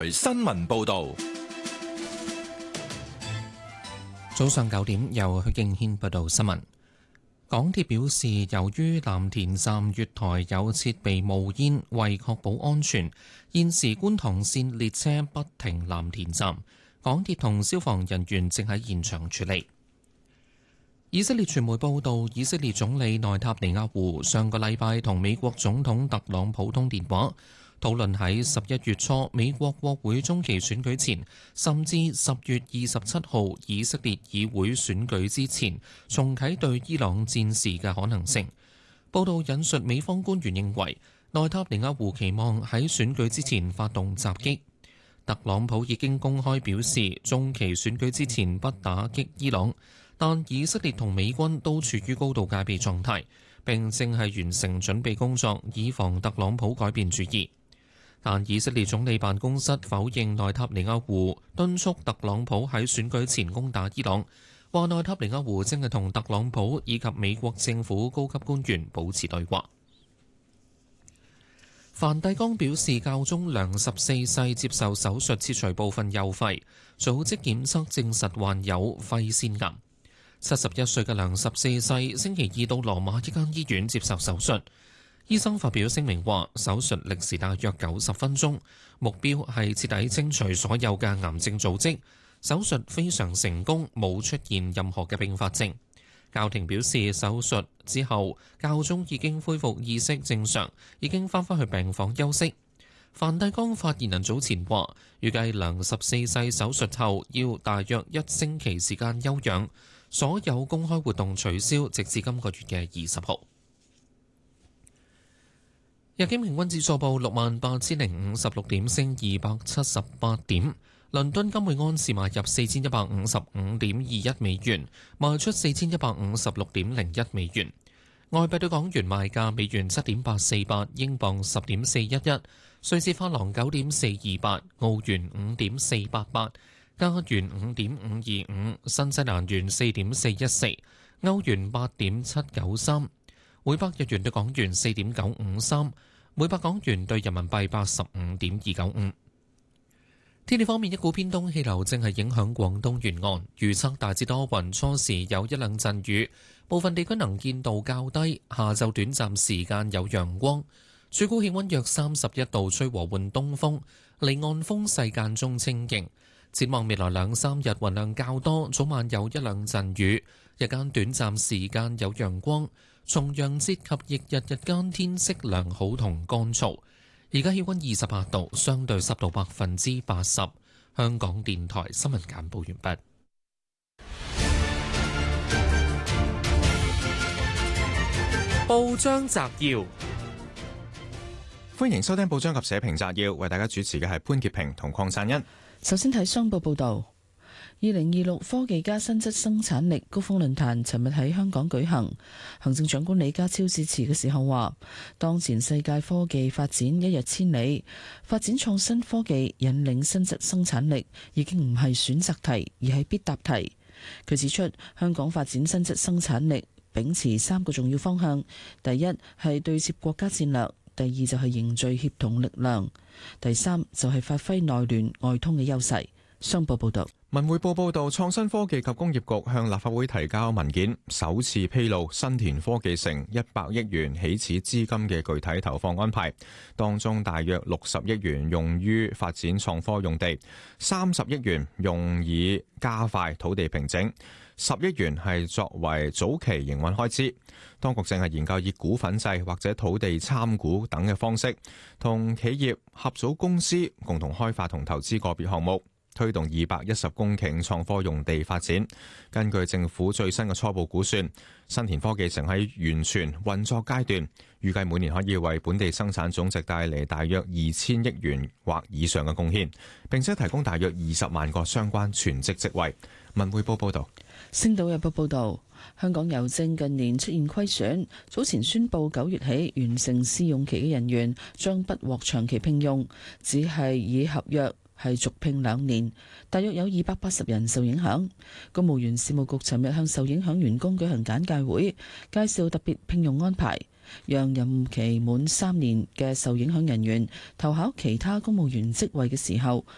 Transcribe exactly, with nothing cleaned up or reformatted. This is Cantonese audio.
新聞報導。 早上九點，由許敬軒報道新聞。港鐵表示，由於藍田站月台有設備冒煙，為確保安全，現時觀塘線列車不停藍田站。港鐵同消防人員正喺現場處理。以色列傳媒報道，以色列總理內塔尼亞胡上個禮拜同美國總統特朗普通電話，討論喺十一月初美國國會中期選舉前，甚至十月二十七號以色列議會選舉之前，重啟對伊朗戰事嘅可能性。報道引述美方官員認為，內塔尼亞胡期望喺選舉之前發動襲擊。特朗普已經公開表示，中期選舉之前不打擊伊朗。但以色列同美軍都處於高度戒備狀態，並正係完成準備工作，以防特朗普改變主意。但以色列總理辦公室否認內塔尼亞胡敦促特朗普喺選舉前攻打伊朗，話內塔尼亞胡正係同特朗普以及美國政府高級官員保持對話。梵蒂岡表示，教宗良十四世接受手術切除部分右肺，組織檢測證實患有肺腺癌。七十一歲嘅良十四世星期二到羅馬一間醫院接受手術，醫生發表聲明話，手術歷時大約九十分鐘，目標係徹底清除所有嘅癌症組織。手術非常成功，冇出現任何嘅併發症。教廷表示，手術之後教宗已經恢復意識正常，已經翻返去病房休息。梵蒂岡發言人早前話，預計良十四世手術後要大約一星期時間休養。所有公開活動取消，直至今個月嘅二十號。日經平均指數報六萬八千零五十六點，升二百七十八點。倫敦金每安士買入四千一百五十五點二一美元，賣出四千一百五十六點零一美元。外幣對港元賣價：美元七點八四八，英鎊十點四一一，瑞士法郎九點四二八，澳元五點四八八。加元五點五二五，新西蘭元四點四一四，歐元八點七九三，每百日元對港元四點九五三，每百港元對人民幣八十五點二九五。天氣方面，一股偏東氣流正係影響廣東沿岸，預測大致多雲，初時有一兩陣雨，部分地區能見度較低，下晝短暫時間有陽光，最高氣溫約三十一度，吹和緩東風，離岸風勢間中清勁。展望未來兩三日雲量較多，早晚有一兩陣雨，日間短暫時間有陽光。重陽節及翌日日間天色良好同乾燥。而家氣溫二十八度，相對濕度百分之八十。香港電台新聞簡報完畢。報章摘要， 歡迎收聽報章及社評摘要，為大家主持嘅係潘潔平同鄺贊恩。 首先睇商報報道，二零二六科技加新質生產力高峰論壇尋日喺香港舉行。行政長官李家超致辭嘅時候話，當前世界科技發展一日千里，發展創新科技引領新質生產力已經唔係選擇題，而係必答題。佢指出，香港發展新質生產力秉持三個重要方向：第一係對接國家戰略，第二就係凝聚協同力量，第三就係發揮內聯外通嘅優勢。商報報道。 文匯報報道，創新科技及工業局向立法會提交文件，首次披露新田科技城一百億元起始資金嘅具體投放安排，當中大約六十億元用於發展創科用地，三十億元用以加快土地平整，十億元係作為早期營運開支。當局正係研究以股份制或者土地參股等嘅方式，同企業合組公司共同開發同投資個別項目，推動二百一十公頃創科用地發展。根據政府最新嘅初步估算，新田科技城喺完全運作階段，預計每年可以為本地生產總值帶嚟大約二千億元或以上嘅貢獻，並且提供大約二十萬個相關全職職位。文匯報報道。 星島日報報道，香港郵政近年出現虧損，早前宣布九月起完成試用期嘅人員將不獲長期聘用，只係以合約係續聘兩年，大約有二百八十人受影響。公務員事務局尋日向受影響員工舉行簡介會，介紹特別聘用安排，讓任期滿三年嘅受影響人員投考其他公務員職位嘅時候